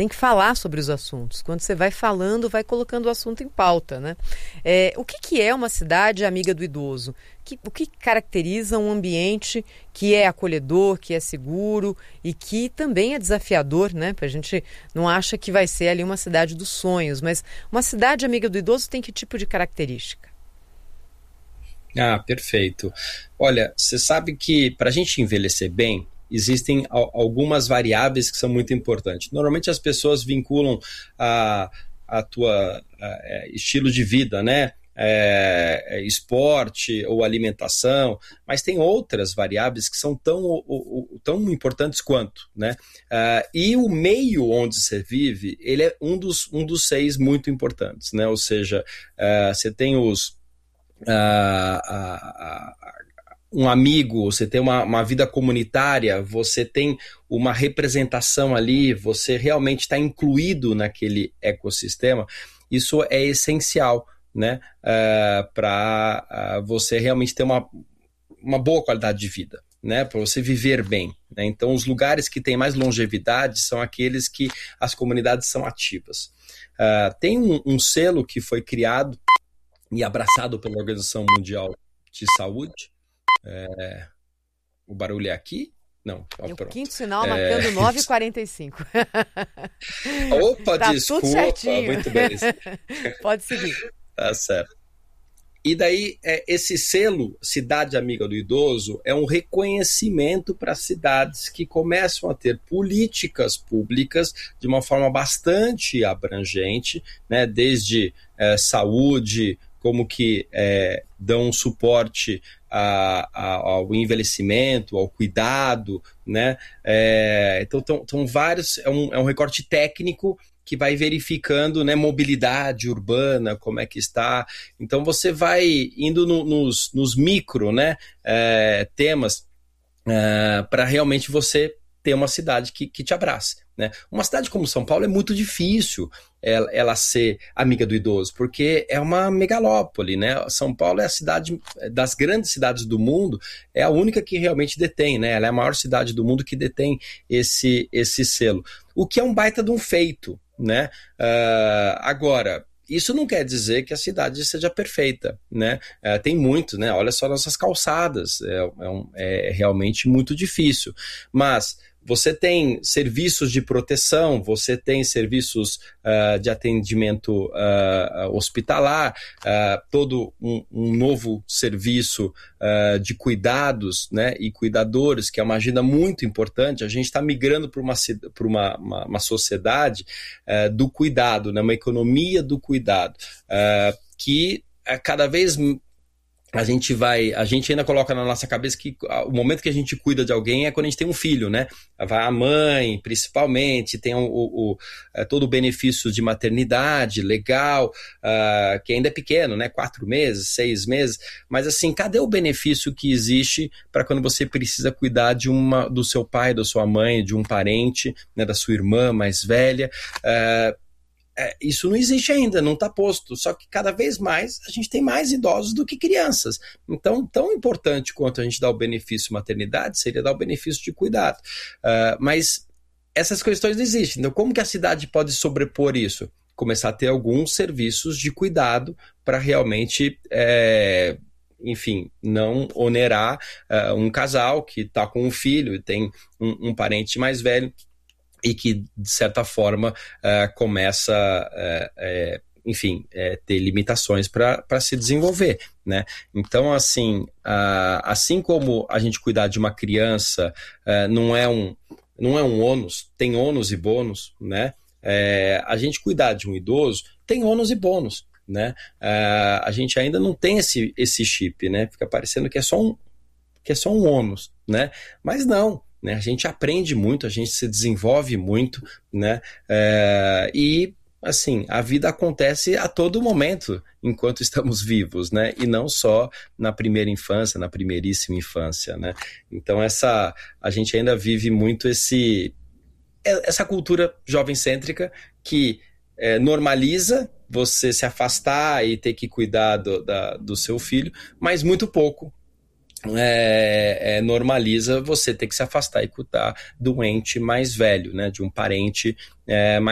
tem que falar sobre os assuntos. Quando você vai falando, vai colocando o assunto em pauta, né? O que é uma cidade amiga do idoso? O que caracteriza um ambiente que é acolhedor, que é seguro e que também é desafiador, né? A gente não acha que vai ser ali uma cidade dos sonhos, mas uma cidade amiga do idoso tem que tipo de característica? Perfeito. Olha, você sabe que para a gente envelhecer bem, existem algumas variáveis que são muito importantes. Normalmente as pessoas vinculam a tua estilo de vida, né? Esporte ou alimentação, mas tem outras variáveis que são tão importantes quanto, né? E o meio onde você vive, ele é um dos 6 muito importantes, né? Ou seja, você tem um amigo, você tem uma vida comunitária, você tem uma representação ali, você realmente está incluído naquele ecossistema. Isso é essencial, né? Para você realmente ter uma boa qualidade de vida, né? Para você viver bem, né? Então, os lugares que têm mais longevidade são aqueles que as comunidades são ativas. Tem um selo que foi criado e abraçado pela Organização Mundial de Saúde. O barulho é aqui? Não, o quinto sinal marcando 9h45. Opa, tá desculpa. Tudo certinho. Muito bem. Pode seguir. Tá certo. E daí, esse selo Cidade Amiga do Idoso é um reconhecimento para cidades que começam a ter políticas públicas de uma forma bastante abrangente, né? Desde saúde, como que dão suporte ao envelhecimento, ao cuidado, né? Então, estão vários, é um recorte técnico que vai verificando, né, mobilidade urbana, como é que está. Então, você vai indo nos micro, né, temas para realmente você ter uma cidade que te abrace, né? Uma cidade como São Paulo é muito difícil ela ser amiga do idoso, porque é uma megalópole, né? São Paulo é a cidade das grandes cidades do mundo, é a única que realmente detém, né? Ela é a maior cidade do mundo que detém esse selo, o que é um baita de um feito, né? Agora, isso não quer dizer que a cidade seja perfeita, né? Tem muito, né? Olha só nossas calçadas, é realmente muito difícil, mas você tem serviços de proteção, você tem serviços de atendimento hospitalar, todo um novo serviço de cuidados, né, e cuidadores, que é uma agenda muito importante. A gente está migrando para uma sociedade do cuidado, né, uma economia do cuidado, que cada vez a gente ainda coloca na nossa cabeça que o momento que a gente cuida de alguém é quando a gente tem um filho, né? Vai a mãe, principalmente, tem todo o benefício de maternidade, legal, que ainda é pequeno, né? 4 meses, 6 meses, mas assim, cadê o benefício que existe para quando você precisa cuidar do seu pai, da sua mãe, de um parente, né? Da sua irmã mais velha? Isso não existe ainda, não está posto, só que cada vez mais a gente tem mais idosos do que crianças. Então, tão importante quanto a gente dar o benefício maternidade seria dar o benefício de cuidado, mas essas questões não existem. Então, como que a cidade pode sobrepor isso? Começar a ter alguns serviços de cuidado para realmente enfim, não onerar um casal que está com um filho e tem um parente mais velho e que, de certa forma, começa enfim, ter limitações para se desenvolver, né? Então, assim como a gente cuidar de uma criança não é um ônus, tem ônus e bônus, né? A gente cuidar de um idoso tem ônus e bônus, né? A gente ainda não tem esse chip, né? Fica parecendo que é só um ônus, né? Mas não, né? A gente aprende muito, a gente se desenvolve muito, né? E assim, a vida acontece a todo momento enquanto estamos vivos, né? E não só na primeira infância, na primeiríssima infância, né? Então a gente ainda vive muito essa cultura jovem-cêntrica que normaliza você se afastar e ter que cuidar do seu filho, mas muito pouco normaliza você ter que se afastar e cuidar do ente mais velho, né, de um parente mais